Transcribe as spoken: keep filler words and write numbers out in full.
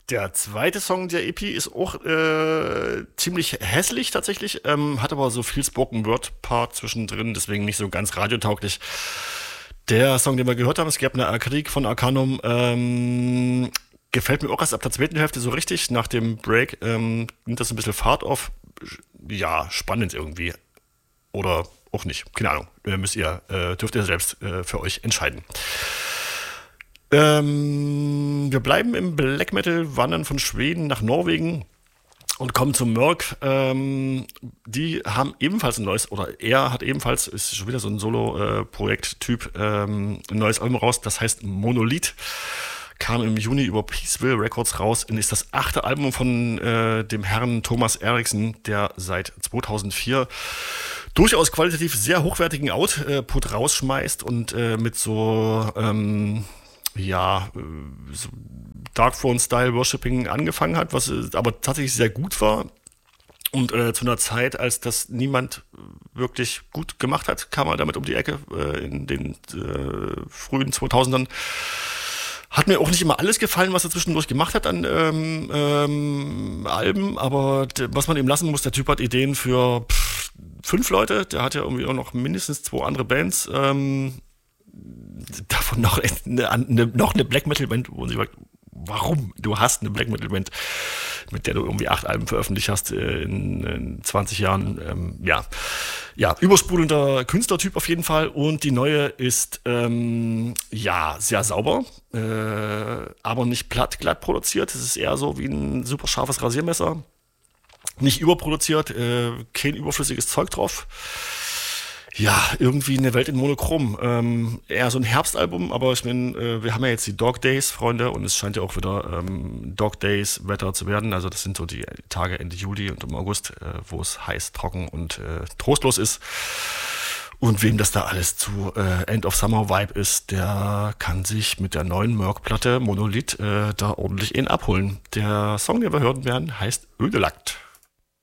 Der zweite Song der E P ist auch äh, ziemlich hässlich tatsächlich, ähm, hat aber so viel Spoken-Word-Part zwischendrin, deswegen nicht so ganz radiotauglich. Der Song, den wir gehört haben, es gab eine Krieg von Arcanum, ähm, gefällt mir auch erst ab der zweiten Hälfte so richtig. Nach dem Break ähm, nimmt das ein bisschen Fahrt auf. Ja, spannend irgendwie. Oder auch nicht. Keine Ahnung. Äh, müsst ihr, äh, dürft ihr selbst äh, für euch entscheiden. Ähm, wir bleiben im Black Metal, wandern von Schweden nach Norwegen und kommen zu Mörk. Ähm, die haben ebenfalls ein neues, oder er hat ebenfalls, ist schon wieder so ein Solo-Projekt-Typ, ähm, ein neues Album raus, das heißt Monolith. Kam im Juni über Peaceville Records raus und ist das achte Album von äh, dem Herrn Thomas Eriksen, der seit zweitausendvier durchaus qualitativ sehr hochwertigen Output rausschmeißt und äh, mit so, ähm, ja, äh, so Darkthrone-Style-Worshipping angefangen hat, was äh, aber tatsächlich sehr gut war. Und äh, zu einer Zeit, als das niemand wirklich gut gemacht hat, kam er damit um die Ecke äh, in den äh, frühen zweitausendern. Hat mir auch nicht immer alles gefallen, was er zwischendurch gemacht hat an ähm, ähm, Alben, aber d- was man ihm lassen muss, der Typ hat Ideen für pff, fünf Leute, der hat ja irgendwie auch noch mindestens zwei andere Bands, ähm, davon noch eine, eine, noch eine Black Metal Band, wo man sich fragt, warum? Du hast eine Black Metal Band, mit der du irgendwie acht Alben veröffentlicht hast äh, in, in zwanzig Jahren. Ähm, ja. ja, übersprudelnder Künstlertyp auf jeden Fall. Und die neue ist ähm, ja sehr sauber, äh, aber nicht platt, glatt produziert. Es ist eher so wie ein super scharfes Rasiermesser. Nicht überproduziert, äh, kein überflüssiges Zeug drauf. Ja, irgendwie eine Welt in Monochrom. Ähm, eher so ein Herbstalbum, aber ich meine, äh, wir haben ja jetzt die Dog Days, Freunde, und es scheint ja auch wieder ähm, Dog Days Wetter zu werden. Also das sind so die Tage Ende Juli und im August, äh, wo es heiß, trocken und äh, trostlos ist. Und wem das da alles zu äh, End of Summer Vibe ist, der kann sich mit der neuen Mörk-Platte Monolith äh, da ordentlich in abholen. Der Song, den wir hören werden, heißt Ödelakt.